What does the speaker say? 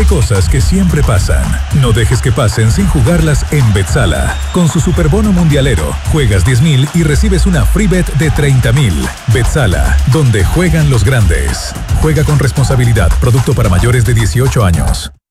Hay cosas que siempre pasan. No dejes que pasen sin jugarlas en Betsala. Con su superbono mundialero, juegas 10,000 y recibes una free bet de 30,000. Betsala, donde juegan los grandes. Juega con responsabilidad. Producto para mayores de 18 años.